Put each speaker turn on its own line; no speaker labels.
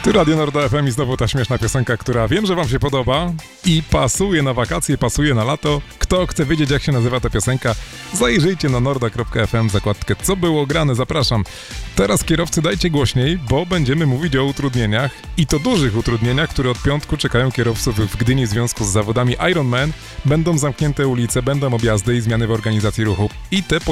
Tu Radio Norda FM i znowu ta śmieszna piosenka, która wiem, że wam się podoba i pasuje na wakacje, pasuje na lato. Kto chce wiedzieć, jak się nazywa ta piosenka, zajrzyjcie na norda.fm, zakładkę Co było grane, zapraszam. Teraz kierowcy dajcie głośniej, bo będziemy mówić o utrudnieniach i to dużych utrudnieniach, które od piątku czekają kierowców w Gdyni w związku z zawodami Ironman. Będą zamknięte ulice, będą objazdy i zmiany w organizacji ruchu i te